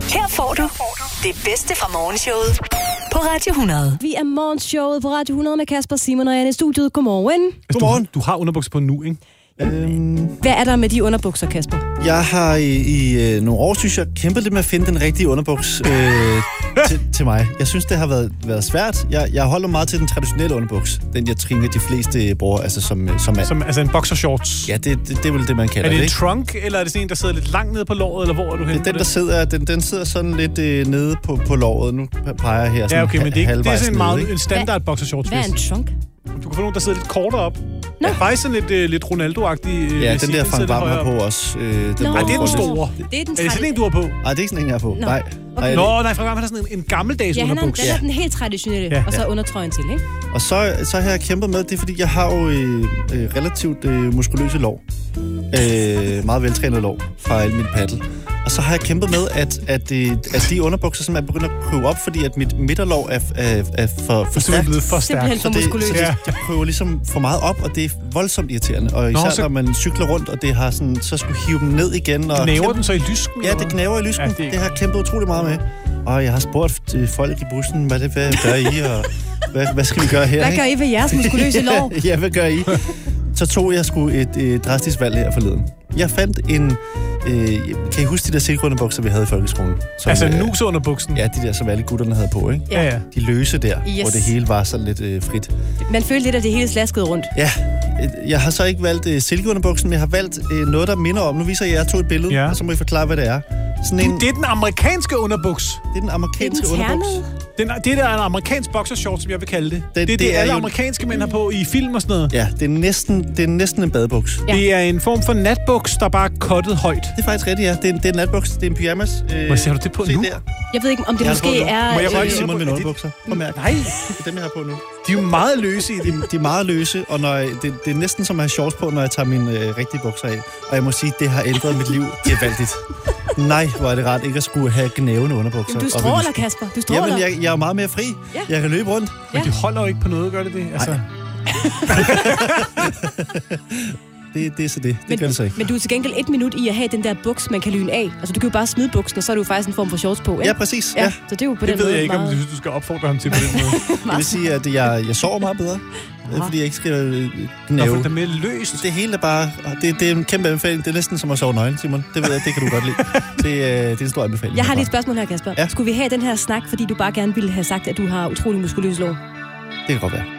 Her får du det bedste fra morgenshowet på Radio 100. Vi er morgenshowet på Radio 100 med Kasper, Simon og Anne i studiet. Godmorgen. Godmorgen. Du har underbukser på nu, ikke? Hvad er der med de underbukser, Kasper? Jeg har i nogle år, synes jeg, kæmpet lidt med at finde den rigtige underbuks til mig. Jeg synes, det har været svært. Jeg holder meget til den traditionelle underbuks. Den, jeg tænker, de fleste bruger, altså som mand. Altså en boxershorts? Ja, det er vel det, man kalder det, Er det ikke? trunk, eller er det sådan en, der sidder lidt langt nede på låret, eller hvor er du henne? Den, der sidder sådan lidt nede på låret. Nu peger jeg her sådan ja, okay, men det er sådan en meget nede, en standard boxershorts. Hvad er en trunk? Du kan få nogen, der sidder lidt kortere op. Nå. Ja, faktisk sådan lidt Ronaldo-agtig. Ja, den der Frank Vam har på også. Nej, det er den store. Det er den er det sådan en, du har på? Nej, det er ikke sådan en, jeg har på. Nej. Okay. Nej, Frank Vam har sådan en gammeldags underbuks. Ja, den er den helt traditionelle, og så undertrøjen til, ikke? Og så har jeg kæmpet med, det er fordi, jeg har jo relativt muskuløse lår. Meget veltrænet lår fra al min paddel. Og så har jeg kæmpet med, at de underbukser, som er begyndt at krybe op, fordi at mit midterlår er for stærkt. Simpelthen for muskuløst. Så det kryber ligesom for meget op, og det er voldsomt irriterende. Og især når man cykler rundt, og det har sådan, så skulle hive dem ned igen. Og gnaver den så i lysken? Ja, det gnaver i lysken. Ja, det har jeg kæmpet utrolig meget med. Og jeg har spurgt folk i bussen, hvad gør I, og hvad skal vi gøre her? Hvad gør I ved jeres muskuløse lår? Ja, hvad gør I? Så tog jeg sgu et drastisk valg her forleden. Jeg fandt en... kan I huske de der silkeunderbukser, vi havde i folkeskolen? Som, altså nuseunderbuksen? Ja, de der, som alle gutterne havde på, ikke? Ja. De løse der, hvor det hele var sådan lidt frit. Man følte lidt, at det hele slaskede rundt. Ja, jeg har så ikke valgt silkeunderbuksen, men jeg har valgt noget, der minder om. Nu viser jeg to et billede, og så må I forklare, hvad det er. Det er den amerikanske underbuks. Det er den amerikanske underbuks. Det der er en amerikansk boxershort, som jeg vil kalde det. Det er det, alle amerikanske mænd har på i film og sådan noget. Ja, det er næsten en badebuks. Ja. Det er en form for natbuks, der bare er cuttet højt. Det er faktisk rigtigt, ja. Det er en natbuks, det er en pyjamas. Hvad ser du det på nu? Der. Jeg ved ikke, om det måske er... Må jeg røge Simon med underbukser? Nej. Det er dem, jeg har på nu. De er jo meget løse i dem. De er meget løse, og det er næsten som at have shorts på, når jeg tager mine rigtige bukser af. Og jeg må sige, det har ændret mit liv gevaldigt. Nej, hvor er det rart ikke at skulle have gnævende underbukser. Du stråler, Kasper. Du stråler. Jamen, jeg er jo meget mere fri. Ja. Jeg kan løbe rundt. Men de holder jo ikke på noget, gør det? Altså. Det er så det. Det gør det så ikke. Men du er til gengæld 1 minut i at have den der buks, man kan lyne af. Altså, du kan jo bare smide buksen, og så er du faktisk en form for shorts på, ikke? Ja, præcis. Ja. Så det er jo på den måde. Det ved jeg ikke, om du synes, du skal opfordre ham til på den måde. Det vil sige, at jeg sover meget bedre. Fordi jeg ikke skal gnæve. Det er mere løst. Det hele er bare... Det er en kæmpe anbefaling. Det er næsten som at sove nøgen, Simon. Det ved jeg, det kan du godt lide. Det er en stor anbefaling. Jeg har lige et spørgsmål her, Kasper. Ja? Skulle vi have den her snak, fordi du bare gerne ville have sagt, at du har utrolig muskuløs lår? Det kan godt være.